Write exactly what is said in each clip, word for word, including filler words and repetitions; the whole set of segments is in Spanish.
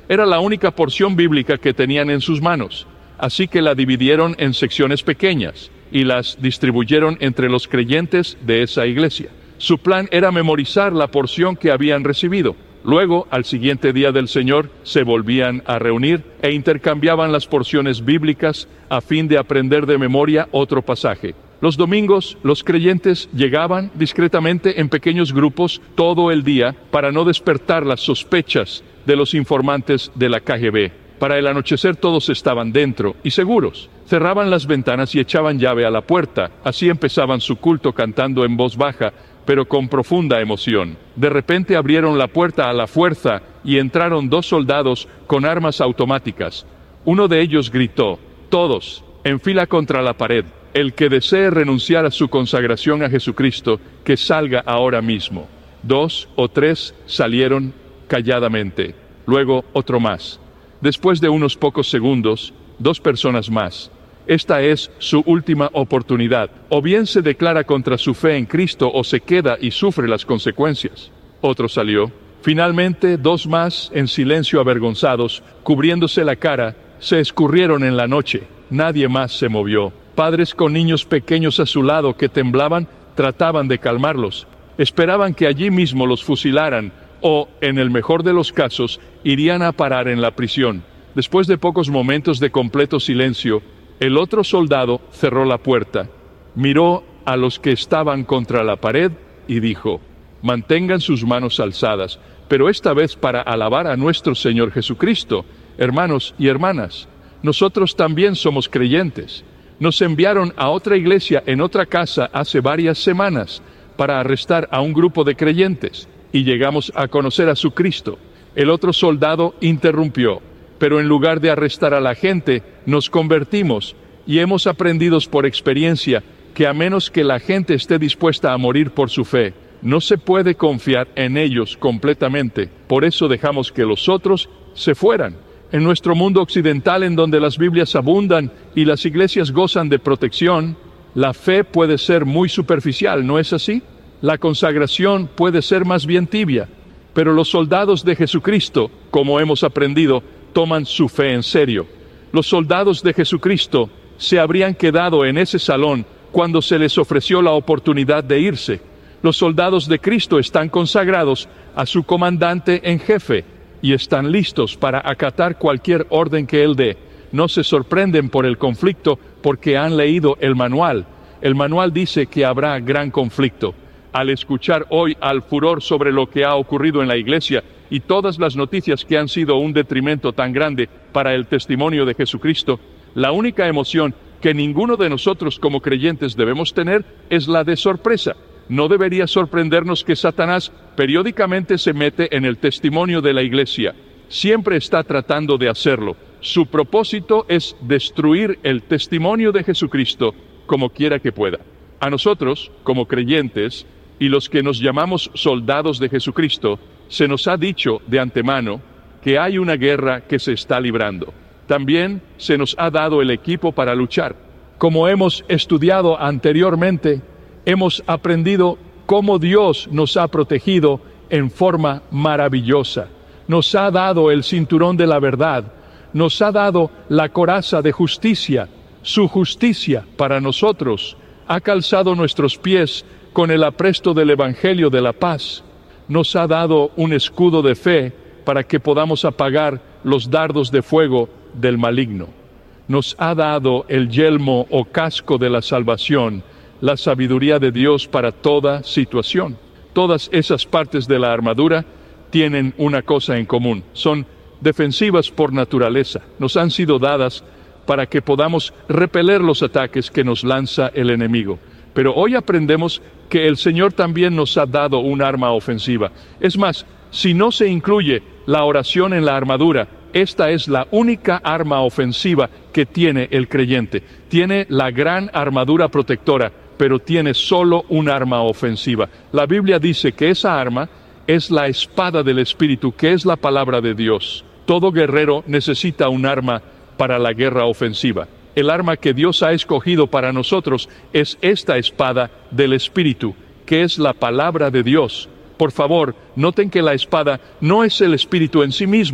Era la única porción bíblica que tenían en sus manos, así que la dividieron en secciones pequeñas y las distribuyeron entre los creyentes de esa iglesia. Su plan era memorizar la porción que habían recibido. Luego, al siguiente día del Señor, se volvían a reunir e intercambiaban las porciones bíblicas a fin de aprender de memoria otro pasaje. Los domingos, los creyentes llegaban discretamente en pequeños grupos todo el día para no despertar las sospechas de los informantes de la K G B. Para el anochecer todos estaban dentro y seguros. Cerraban las ventanas y echaban llave a la puerta. Así empezaban su culto cantando en voz baja, pero con profunda emoción. De repente abrieron la puerta a la fuerza y entraron dos soldados con armas automáticas. Uno de ellos gritó: «Todos, en fila contra la pared. El que desee renunciar a su consagración a Jesucristo, que salga ahora mismo». Dos o tres salieron calladamente. Luego otro más. Después de unos pocos segundos, dos personas más. Esta es su última oportunidad. O bien se declara contra su fe en Cristo o se queda y sufre las consecuencias. Otro salió. Finalmente, dos más, en silencio avergonzados, cubriéndose la cara, se escurrieron en la noche. Nadie más se movió. Padres con niños pequeños a su lado que temblaban, trataban de calmarlos. Esperaban que allí mismo los fusilaran o, en el mejor de los casos, irían a parar en la prisión. Después de pocos momentos de completo silencio, el otro soldado cerró la puerta, miró a los que estaban contra la pared y dijo: «Mantengan sus manos alzadas, pero esta vez para alabar a nuestro Señor Jesucristo. Hermanos y hermanas, nosotros también somos creyentes. Nos enviaron a otra iglesia en otra casa hace varias semanas para arrestar a un grupo de creyentes, y llegamos a conocer a su Cristo». El otro soldado interrumpió: «Pero en lugar de arrestar a la gente, nos convertimos y hemos aprendido por experiencia que a menos que la gente esté dispuesta a morir por su fe, no se puede confiar en ellos completamente. Por eso dejamos que los otros se fueran». En nuestro mundo occidental, en donde las Biblias abundan y las iglesias gozan de protección, la fe puede ser muy superficial, ¿no es así? La consagración puede ser más bien tibia, pero los soldados de Jesucristo, como hemos aprendido, toman su fe en serio. Los soldados de Jesucristo se habrían quedado en ese salón cuando se les ofreció la oportunidad de irse. Los soldados de Cristo están consagrados a su comandante en jefe y están listos para acatar cualquier orden que él dé. No se sorprenden por el conflicto porque han leído el manual. El manual dice que habrá gran conflicto. Al escuchar hoy al furor sobre lo que ha ocurrido en la iglesia y todas las noticias que han sido un detrimento tan grande para el testimonio de Jesucristo, la única emoción que ninguno de nosotros como creyentes debemos tener es la de sorpresa. No debería sorprendernos que Satanás periódicamente se mete en el testimonio de la iglesia. Siempre está tratando de hacerlo. Su propósito es destruir el testimonio de Jesucristo como quiera que pueda. A nosotros, como creyentes, y los que nos llamamos soldados de Jesucristo, se nos ha dicho de antemano que hay una guerra que se está librando. También se nos ha dado el equipo para luchar. Como hemos estudiado anteriormente, hemos aprendido cómo Dios nos ha protegido en forma maravillosa. Nos ha dado el cinturón de la verdad, nos ha dado la coraza de justicia, su justicia para nosotros. Ha calzado nuestros pies con el apresto del Evangelio de la paz. Nos ha dado un escudo de fe para que podamos apagar los dardos de fuego del maligno. Nos ha dado el yelmo o casco de la salvación, la sabiduría de Dios para toda situación. Todas esas partes de la armadura tienen una cosa en común: son defensivas por naturaleza. Nos han sido dadas para que podamos repeler los ataques que nos lanza el enemigo. Pero hoy aprendemos que el Señor también nos ha dado un arma ofensiva. Es más, si no se incluye la oración en la armadura, esta es la única arma ofensiva que tiene el creyente. Tiene la gran armadura protectora, pero tiene solo un arma ofensiva. La Biblia dice que esa arma es la espada del Espíritu, que es la palabra de Dios. Todo guerrero necesita un arma para la guerra ofensiva. El arma que Dios ha escogido para nosotros es esta espada del Espíritu, que es la palabra de Dios. Por favor, noten que la espada no es el Espíritu en sí mismo.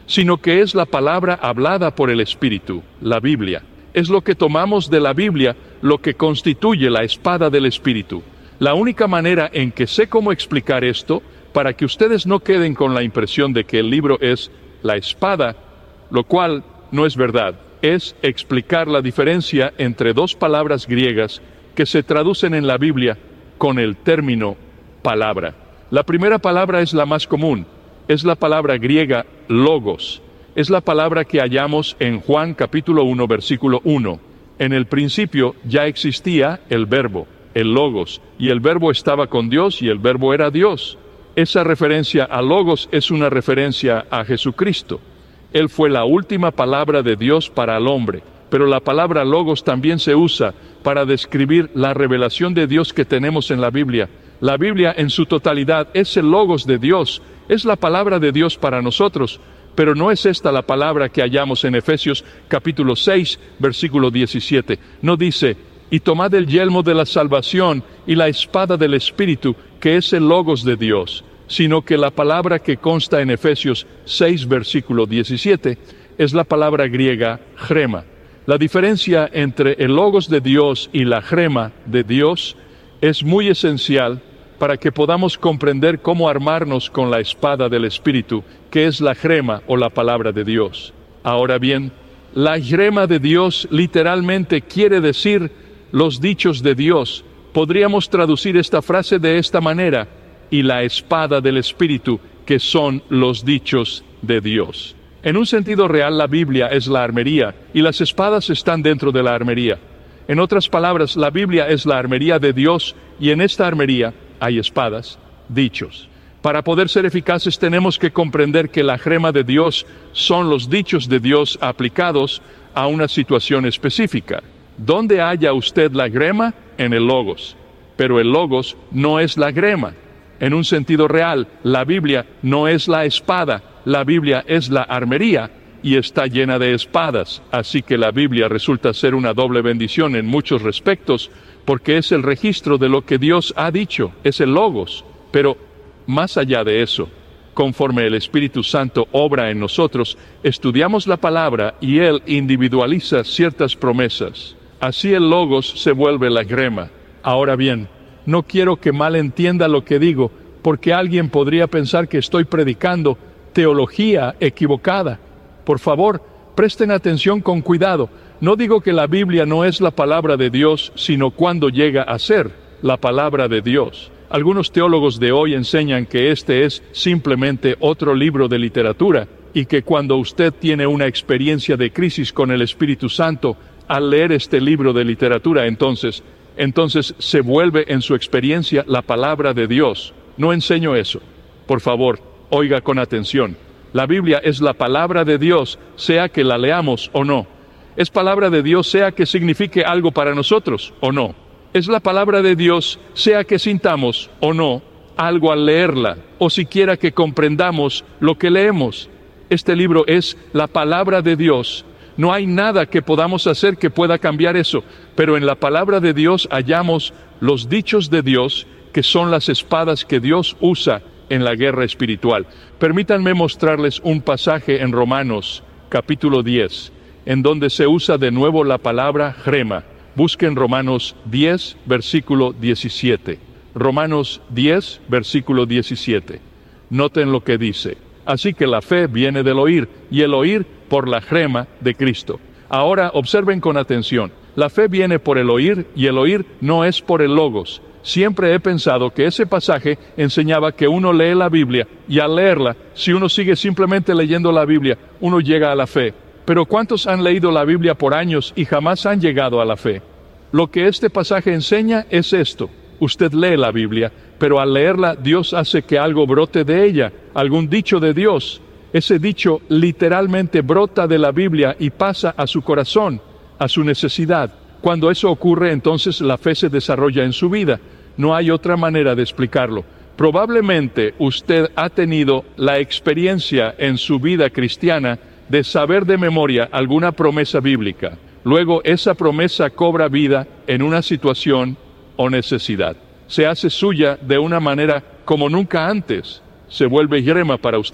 sino que es la palabra hablada por el Espíritu, la Biblia. Es lo que tomamos de la Biblia, lo que constituye la espada del Espíritu. La única manera en que sé cómo explicar esto, para que ustedes no queden con la impresión de que el libro es la espada, lo cual no es verdad, es explicar la diferencia entre dos palabras griegas que se traducen en la Biblia con el término palabra. La primera palabra es la más común, es la palabra griega logos. Es la palabra que hallamos en Juan capítulo uno, versículo uno. En el principio ya existía el verbo, el logos, y el verbo estaba con Dios y el verbo era Dios. Esa referencia a logos es una referencia a Jesucristo. Él fue la última palabra de Dios para el hombre, pero la palabra logos también se usa para describir la revelación de Dios que tenemos en la Biblia. La Biblia en su totalidad es el logos de Dios, es la palabra de Dios para nosotros. Pero no es esta la palabra que hallamos en Efesios capítulo seis, versículo diecisiete. No dice, y tomad el yelmo de la salvación y la espada del Espíritu, que es el logos de Dios, sino que la palabra que consta en Efesios seis, versículo diecisiete, es la palabra griega grema. La diferencia entre el logos de Dios y la grema de Dios es muy esencial para que podamos comprender cómo armarnos con la espada del Espíritu, que es la grema o la palabra de Dios. Ahora bien, la grema de Dios literalmente quiere decir los dichos de Dios. Podríamos traducir esta frase de esta manera, y la espada del Espíritu, que son los dichos de Dios. En un sentido real, la Biblia es la armería, y las espadas están dentro de la armería. En otras palabras, la Biblia es la armería de Dios, y en esta armería hay espadas, dichos. Para poder ser eficaces tenemos que comprender que la grema de Dios son los dichos de Dios aplicados a una situación específica. ¿Dónde halla usted la grema? En el logos. Pero el logos no es la grema. En un sentido real, la Biblia no es la espada, la Biblia es la armería y está llena de espadas. Así que la Biblia resulta ser una doble bendición en muchos respectos, porque es el registro de lo que Dios ha dicho, es el logos. Pero más allá de eso, conforme el Espíritu Santo obra en nosotros, estudiamos la palabra y Él individualiza ciertas promesas. Así el logos se vuelve la grema. Ahora bien, no quiero que malentienda lo que digo, porque alguien podría pensar que estoy predicando teología equivocada. Por favor, presten atención con cuidado. No digo que la Biblia no es la palabra de Dios, sino cuando llega a ser la palabra de Dios. Algunos teólogos de hoy enseñan que este es simplemente otro libro de literatura y que cuando usted tiene una experiencia de crisis con el Espíritu Santo, al leer este libro de literatura, entonces, entonces se vuelve en su experiencia la palabra de Dios. No enseño eso. Por favor, oiga con atención. La Biblia es la palabra de Dios, sea que la leamos o no. Es palabra de Dios, sea que signifique algo para nosotros o no. Es la palabra de Dios, sea que sintamos o no algo al leerla, o siquiera que comprendamos lo que leemos. Este libro es la palabra de Dios. No hay nada que podamos hacer que pueda cambiar eso, pero en la palabra de Dios hallamos los dichos de Dios, que son las espadas que Dios usa en la guerra espiritual. Permítanme mostrarles un pasaje en Romanos, capítulo diez, en donde se usa de nuevo la palabra grema. Busquen Romanos diez, versículo diecisiete. Romanos diez, versículo diecisiete. Noten lo que dice. Así que la fe viene del oír, y el oír por la grema de Cristo. Ahora observen con atención. La fe viene por el oír, y el oír no es por el logos. Siempre he pensado que ese pasaje enseñaba que uno lee la Biblia, y al leerla, si uno sigue simplemente leyendo la Biblia, uno llega a la fe. Pero ¿cuántos han leído la Biblia por años y jamás han llegado a la fe? Lo que este pasaje enseña es esto. Usted lee la Biblia, pero al leerla Dios hace que algo brote de ella, algún dicho de Dios. Ese dicho literalmente brota de la Biblia y pasa a su corazón, a su necesidad. Cuando eso ocurre, entonces la fe se desarrolla en su vida. No hay otra manera de explicarlo. Probablemente usted ha tenido la experiencia en su vida cristiana de saber de memoria alguna promesa bíblica. Luego esa promesa cobra vida en una situación o necesidad. Se hace suya de una manera como nunca antes. Se vuelve grema para usted.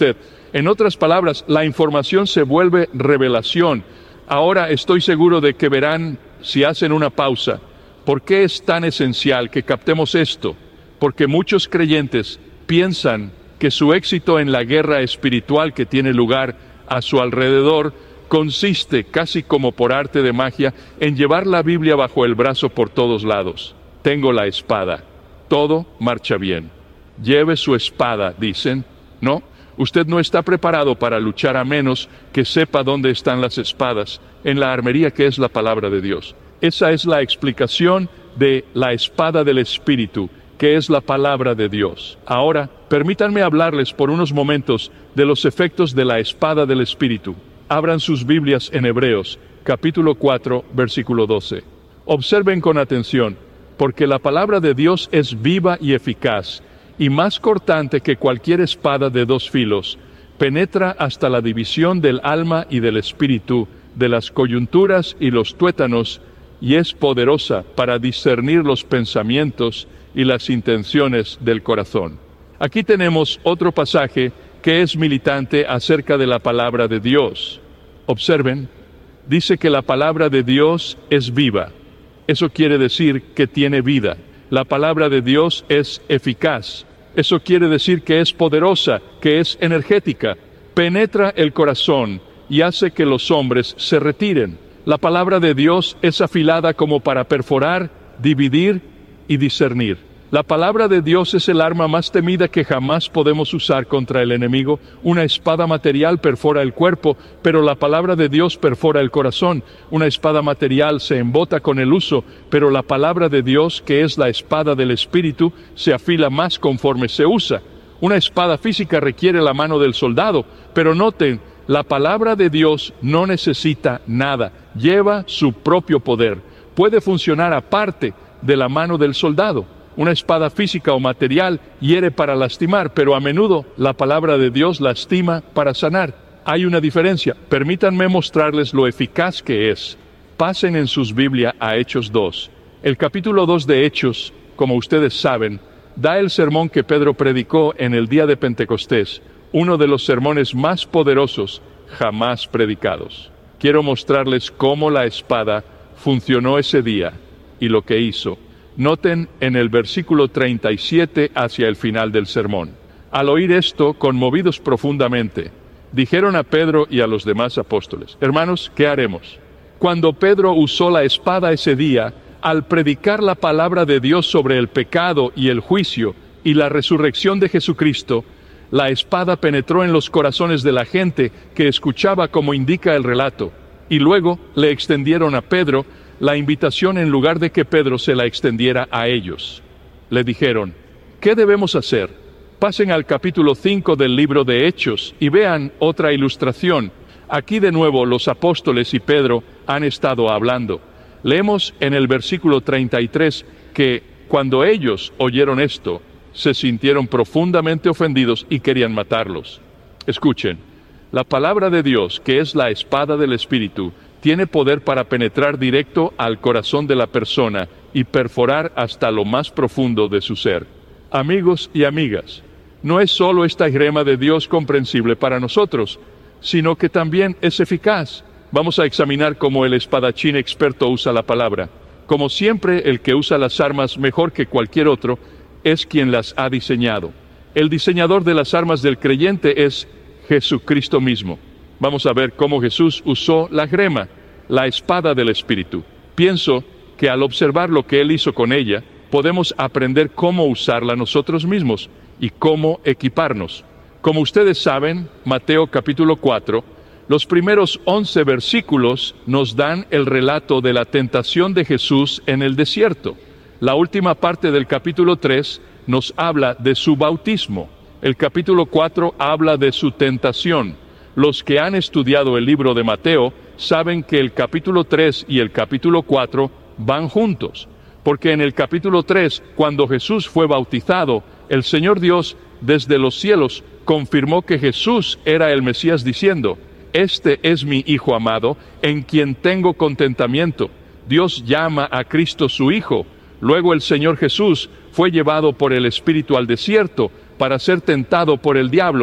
En otras palabras, la información se vuelve revelación. Ahora estoy seguro de que verán, si hacen una pausa, ¿por qué es tan esencial que captemos esto? Porque muchos creyentes piensan que su éxito en la guerra espiritual que tiene lugar a su alrededor consiste, casi como por arte de magia, en llevar la Biblia bajo el brazo por todos lados. Tengo la espada. Todo marcha bien. Lleve su espada, dicen. No, usted no está preparado para luchar a menos que sepa dónde están las espadas, en la armería que es la palabra de Dios. Esa es la explicación de la espada del Espíritu, que es la palabra de Dios. Ahora, permítanme hablarles por unos momentos de los efectos de la espada del Espíritu. Abran sus Biblias en Hebreos, capítulo cuatro, versículo doce. Observen con atención, porque la palabra de Dios es viva y eficaz, y más cortante que cualquier espada de dos filos, penetra hasta la división del alma y del espíritu, de las coyunturas y los tuétanos, y es poderosa para discernir los pensamientos y las intenciones del corazón. Aquí tenemos otro pasaje que es militante acerca de la palabra de Dios. Observen, dice que la palabra de Dios es viva. Eso quiere decir que tiene vida. La palabra de Dios es eficaz. Eso quiere decir que es poderosa, que es energética. Penetra el corazón y hace que los hombres se retiren. La palabra de Dios es afilada como para perforar, dividir y discernir. La palabra de Dios es el arma más temida que jamás podemos usar contra el enemigo. Una espada material perfora el cuerpo, pero la palabra de Dios perfora el corazón. Una espada material se embota con el uso, pero la palabra de Dios, que es la espada del Espíritu, se afila más conforme se usa. Una espada física requiere la mano del soldado, pero noten, la palabra de Dios no necesita nada, lleva su propio poder. Puede funcionar aparte de la mano del soldado. Una espada física o material hiere para lastimar, pero a menudo la palabra de Dios lastima para sanar. Hay una diferencia. Permítanme mostrarles lo eficaz que es. Pasen en sus Biblias a Hechos dos. El capítulo dos de Hechos, como ustedes saben, da el sermón que Pedro predicó en el día de Pentecostés, uno de los sermones más poderosos jamás predicados. Quiero mostrarles cómo la espada funcionó ese día y lo que hizo. Noten en el versículo treinta y siete hacia el final del sermón. Al oír esto, conmovidos profundamente, dijeron a Pedro y a los demás apóstoles: Hermanos, ¿qué haremos? Cuando Pedro usó la espada ese día, al predicar la palabra de Dios sobre el pecado y el juicio y la resurrección de Jesucristo, la espada penetró en los corazones de la gente que escuchaba como indica el relato, y luego le extendieron a Pedro la invitación en lugar de que Pedro se la extendiera a ellos. Le dijeron: ¿qué debemos hacer? Pasen al capítulo cinco del libro de Hechos y vean otra ilustración. Aquí de nuevo los apóstoles y Pedro han estado hablando. Leemos en el versículo treinta y tres que cuando ellos oyeron esto, se sintieron profundamente ofendidos y querían matarlos. Escuchen, la palabra de Dios, que es la espada del Espíritu, tiene poder para penetrar directo al corazón de la persona y perforar hasta lo más profundo de su ser. Amigos y amigas, no es solo esta grema de Dios comprensible para nosotros, sino que también es eficaz. Vamos a examinar cómo el espadachín experto usa la palabra. Como siempre, el que usa las armas mejor que cualquier otro es quien las ha diseñado. El diseñador de las armas del creyente es Jesucristo mismo. Vamos a ver cómo Jesús usó la grema, la espada del Espíritu. Pienso que al observar lo que Él hizo con ella, podemos aprender cómo usarla nosotros mismos y cómo equiparnos. Como ustedes saben, Mateo capítulo cuatro, los primeros once versículos nos dan el relato de la tentación de Jesús en el desierto. La última parte del capítulo tres nos habla de su bautismo. El capítulo cuatro habla de su tentación. Los que han estudiado el libro de Mateo saben que el capítulo tres y el capítulo cuatro van juntos, porque en el capítulo tres, cuando Jesús fue bautizado, el Señor Dios desde los cielos confirmó que Jesús era el Mesías diciendo: Este es mi Hijo amado, en quien tengo contentamiento. Dios llama a Cristo su Hijo. Luego el Señor Jesús fue llevado por el Espíritu al desierto para ser tentado por el diablo.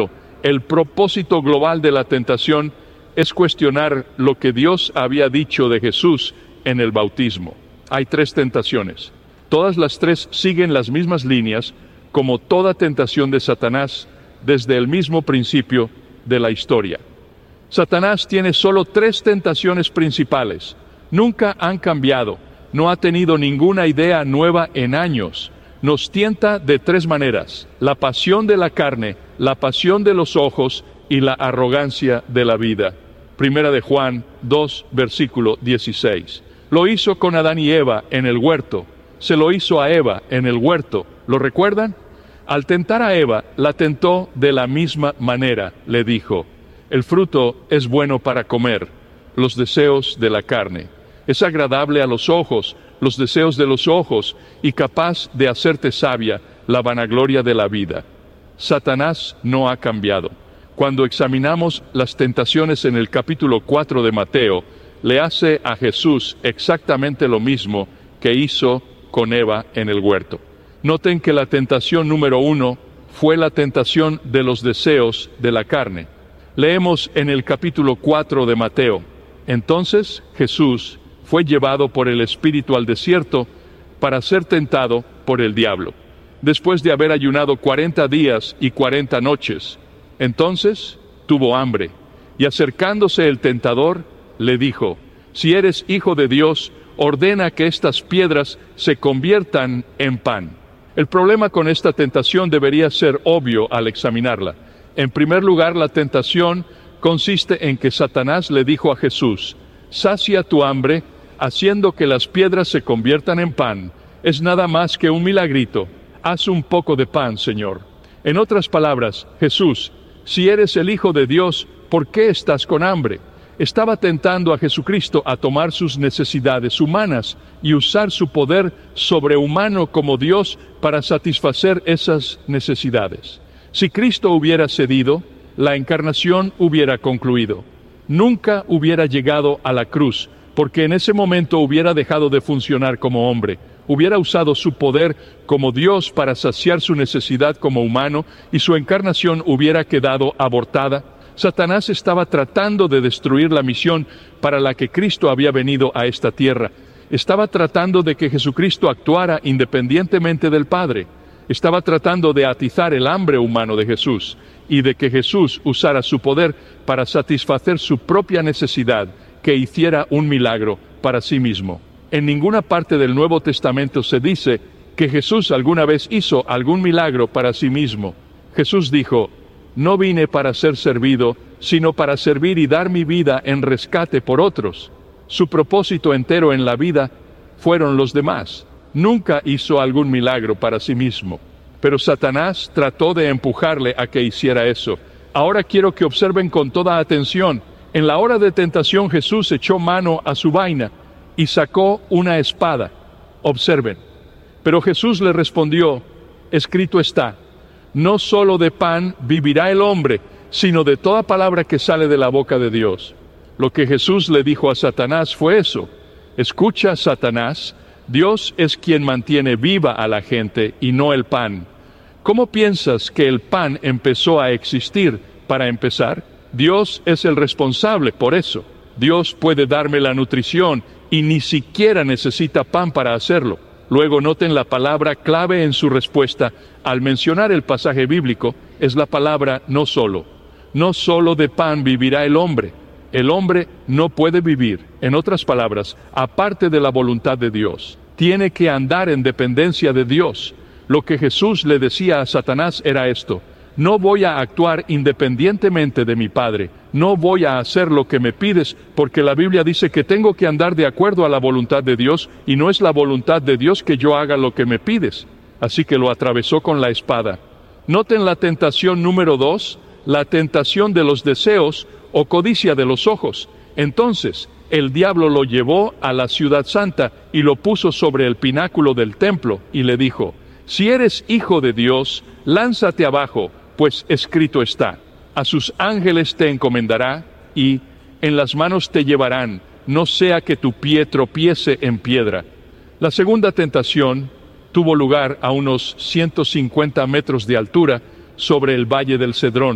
el propósito global de la tentación es cuestionar lo que Dios había dicho de Jesús en el bautismo. Hay tres tentaciones. Todas las tres siguen las mismas líneas, como toda tentación de Satanás desde el mismo principio de la historia. Satanás tiene solo tres tentaciones principales. Nunca han cambiado. No ha tenido ninguna idea nueva en años. Nos tienta de tres maneras: la pasión de la carne, la pasión de los ojos y la arrogancia de la vida. Primera de Juan dos, versículo dieciséis. Lo hizo con Adán y Eva en el huerto. Se lo hizo a Eva en el huerto. ¿Lo recuerdan? Al tentar a Eva, la tentó de la misma manera. Le dijo: el fruto es bueno para comer, los deseos de la carne. Es agradable a los ojos, los deseos de los ojos, y capaz de hacerte sabia, la vanagloria de la vida. Satanás no ha cambiado. Cuando examinamos las tentaciones en el capítulo cuatro de Mateo, le hace a Jesús exactamente lo mismo que hizo con Eva en el huerto. Noten que la tentación número uno fue la tentación de los deseos de la carne. Leemos en el capítulo cuatro de Mateo: entonces Jesús fue llevado por el Espíritu al desierto para ser tentado por el diablo, después de haber ayunado cuarenta días y cuarenta noches. Entonces tuvo hambre, y acercándose el tentador, le dijo: si eres hijo de Dios, ordena que estas piedras se conviertan en pan. El problema con esta tentación debería ser obvio al examinarla. En primer lugar, la tentación consiste en que Satanás le dijo a Jesús: sacia tu hambre, haciendo que las piedras se conviertan en pan. Es nada más que un milagrito. Haz un poco de pan, Señor. En otras palabras, Jesús, si eres el Hijo de Dios, ¿por qué estás con hambre? Estaba tentando a Jesucristo a tomar sus necesidades humanas y usar su poder sobrehumano como Dios para satisfacer esas necesidades. Si Cristo hubiera cedido, la encarnación hubiera concluido. Nunca hubiera llegado a la cruz, porque en ese momento hubiera dejado de funcionar como hombre. Hubiera usado su poder como Dios para saciar su necesidad como humano, y su encarnación hubiera quedado abortada. Satanás estaba tratando de destruir la misión para la que Cristo había venido a esta tierra. Estaba tratando de que Jesucristo actuara independientemente del Padre. Estaba tratando de atizar el hambre humano de Jesús y de que Jesús usara su poder para satisfacer su propia necesidad, que hiciera un milagro para sí mismo. En ninguna parte del Nuevo Testamento se dice que Jesús alguna vez hizo algún milagro para sí mismo. Jesús dijo: no vine para ser servido, sino para servir y dar mi vida en rescate por otros. Su propósito entero en la vida fueron los demás. Nunca hizo algún milagro para sí mismo. Pero Satanás trató de empujarle a que hiciera eso. Ahora quiero que observen con toda atención. En la hora de tentación, Jesús echó mano a su vaina y sacó una espada. Observen. Pero Jesús le respondió: escrito está, no solo de pan vivirá el hombre, sino de toda palabra que sale de la boca de Dios. Lo que Jesús le dijo a Satanás fue eso: escucha, Satanás, Dios es quien mantiene viva a la gente y no el pan. ¿Cómo piensas que el pan empezó a existir para empezar? Dios es el responsable por eso. Dios puede darme la nutrición y ni siquiera necesita pan para hacerlo. Luego noten la palabra clave en su respuesta al mencionar el pasaje bíblico, es la palabra no solo. No solo de pan vivirá el hombre. El hombre no puede vivir, en otras palabras, aparte de la voluntad de Dios. Tiene que andar en dependencia de Dios. Lo que Jesús le decía a Satanás era esto: no voy a actuar independientemente de mi Padre, no voy a hacer lo que me pides, porque la Biblia dice que tengo que andar de acuerdo a la voluntad de Dios, y no es la voluntad de Dios que yo haga lo que me pides. Así que lo atravesó con la espada. Noten la tentación número dos, la tentación de los deseos o codicia de los ojos. Entonces, el diablo lo llevó a la ciudad santa y lo puso sobre el pináculo del templo, y le dijo: si eres hijo de Dios, lánzate abajo, pues escrito está: a sus ángeles te encomendará, y en las manos te llevarán, no sea que tu pie tropiece en piedra. La segunda tentación tuvo lugar a unos ciento cincuenta metros de altura sobre el valle del Cedrón.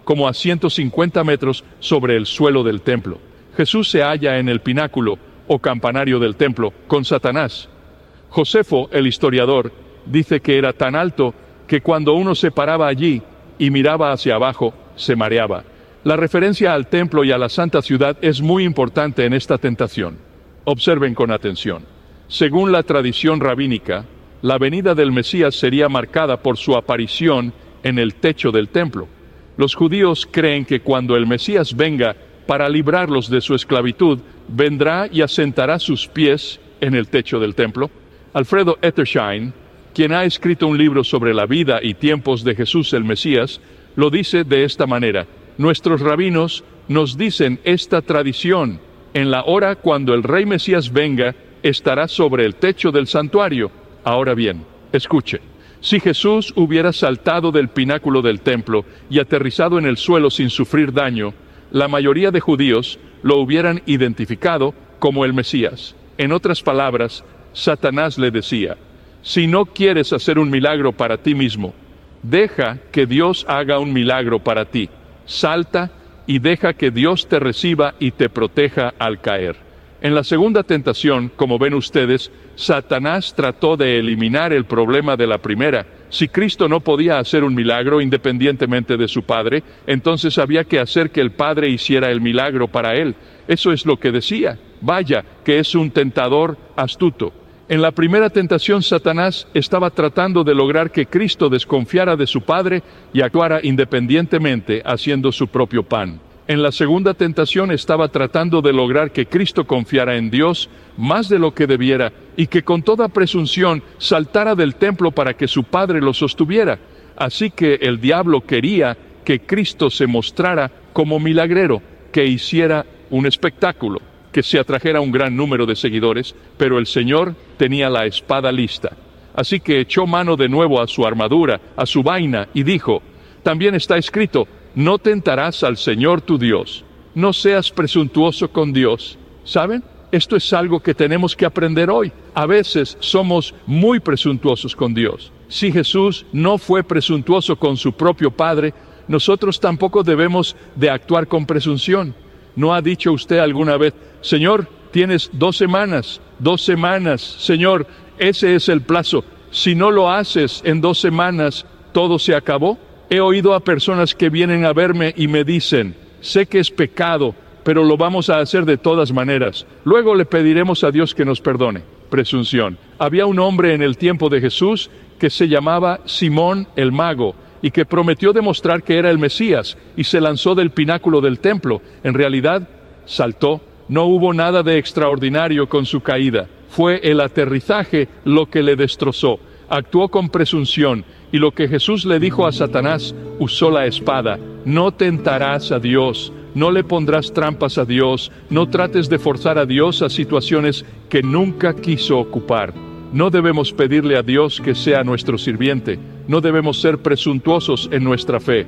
como a ciento cincuenta metros sobre el suelo del templo. Jesús se halla en el pináculo o campanario del templo con Satanás. Josefo, el historiador, dice que era tan alto que cuando uno se paraba allí y miraba hacia abajo, se mareaba. La referencia al templo y a la santa ciudad es muy importante en esta tentación. Observen con atención. Según la tradición rabínica, la venida del Mesías sería marcada por su aparición en el techo del templo. Los judíos creen que cuando el Mesías venga para librarlos de su esclavitud, vendrá y asentará sus pies en el techo del templo. Alfredo Edersheim, quien ha escrito un libro sobre la vida y tiempos de Jesús el Mesías, lo dice de esta manera: nuestros rabinos nos dicen esta tradición: en la hora cuando el Rey Mesías venga, estará sobre el techo del santuario. Ahora bien, escuche. Si Jesús hubiera saltado del pináculo del templo y aterrizado en el suelo sin sufrir daño, la mayoría de judíos lo hubieran identificado como el Mesías. En otras palabras, Satanás le decía: si no quieres hacer un milagro para ti mismo, deja que Dios haga un milagro para ti. Salta y deja que Dios te reciba y te proteja al caer. En la segunda tentación, como ven ustedes, Satanás trató de eliminar el problema de la primera. Si Cristo no podía hacer un milagro independientemente de su Padre, entonces había que hacer que el Padre hiciera el milagro para él. Eso es lo que decía. Vaya, que es un tentador astuto. En la primera tentación, Satanás estaba tratando de lograr que Cristo desconfiara de su Padre y actuara independientemente haciendo su propio pan. En la segunda tentación estaba tratando de lograr que Cristo confiara en Dios más de lo que debiera y que con toda presunción saltara del templo para que su Padre lo sostuviera. Así que el diablo quería que Cristo se mostrara como milagrero, que hiciera un espectáculo, que se atrajera un gran número de seguidores, pero el Señor tenía la espada lista. Así que echó mano de nuevo a su armadura, a su vaina, y dijo: también está escrito, no tentarás al Señor tu Dios. No seas presuntuoso con Dios. ¿Saben? Esto es algo que tenemos que aprender hoy. A veces somos muy presuntuosos con Dios. Si Jesús no fue presuntuoso con su propio Padre, nosotros tampoco debemos de actuar con presunción. ¿No ha dicho usted alguna vez: Señor, tienes dos semanas, dos semanas, Señor, ese es el plazo? Si no lo haces en dos semanas, ¿todo se acabó? He oído a personas que vienen a verme y me dicen: sé que es pecado, pero lo vamos a hacer de todas maneras. Luego le pediremos a Dios que nos perdone. Presunción. Había un hombre en el tiempo de Jesús que se llamaba Simón el Mago, y que prometió demostrar que era el Mesías, y se lanzó del pináculo del templo. En realidad, saltó. No hubo nada de extraordinario con su caída. Fue el aterrizaje lo que le destrozó. Actuó con presunción, y lo que Jesús le dijo a Satanás, usó la espada. No tentarás a Dios, no le pondrás trampas a Dios, no trates de forzar a Dios a situaciones que nunca quiso ocupar. No debemos pedirle a Dios que sea nuestro sirviente, no debemos ser presuntuosos en nuestra fe.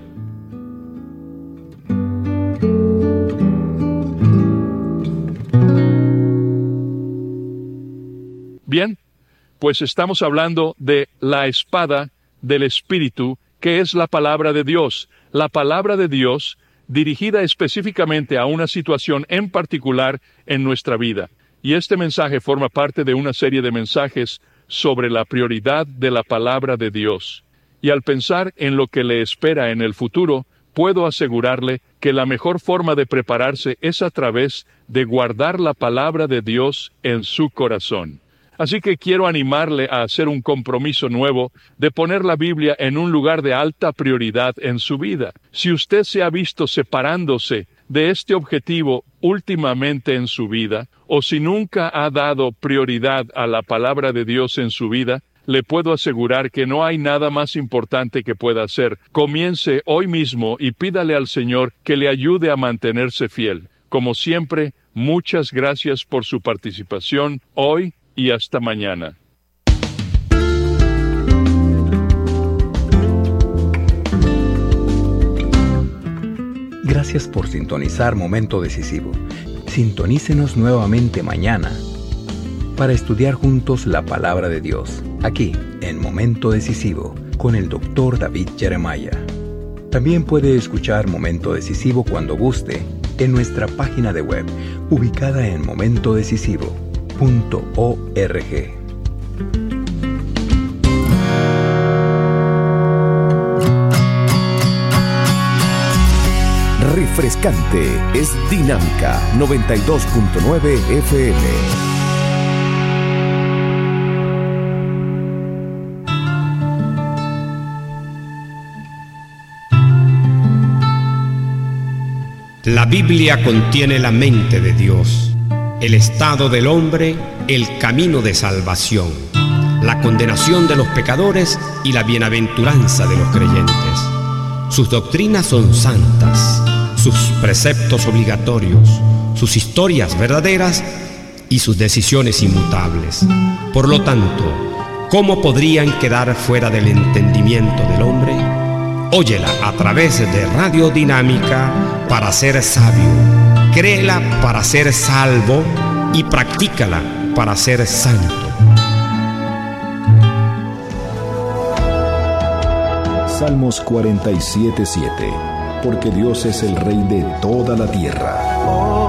Bien, pues estamos hablando de la espada del Espíritu, que es la palabra de Dios. La palabra de Dios dirigida específicamente a una situación en particular en nuestra vida. Y este mensaje forma parte de una serie de mensajes sobre la prioridad de la palabra de Dios. Y al pensar en lo que le espera en el futuro, puedo asegurarle que la mejor forma de prepararse es a través de guardar la palabra de Dios en su corazón. Así que quiero animarle a hacer un compromiso nuevo de poner la Biblia en un lugar de alta prioridad en su vida. Si usted se ha visto separándose de este objetivo últimamente en su vida, o si nunca ha dado prioridad a la palabra de Dios en su vida, le puedo asegurar que no hay nada más importante que pueda hacer. Comience hoy mismo y pídale al Señor que le ayude a mantenerse fiel. Como siempre, muchas gracias por su participación hoy y hasta mañana. Gracias por sintonizar Momento Decisivo. Sintonícenos nuevamente mañana para estudiar juntos la palabra de Dios, aquí en Momento Decisivo, con el doctor David Jeremiah. También puede escuchar Momento Decisivo cuando guste en nuestra página de web, ubicada en momento decisivo punto org. Refrescante es Dinámica noventa y dos punto nueve F M. La Biblia contiene la mente de Dios, el estado del hombre, el camino de salvación, la condenación de los pecadores y la bienaventuranza de los creyentes. Sus doctrinas son santas, sus preceptos obligatorios, sus historias verdaderas y sus decisiones inmutables. Por lo tanto, ¿cómo podrían quedar fuera del entendimiento del hombre? Óyela a través de Radio Dinámica para ser sabio, créela para ser salvo y practícala para ser santo. Salmos cuarenta y siete, siete. Porque Dios es el Rey de toda la tierra.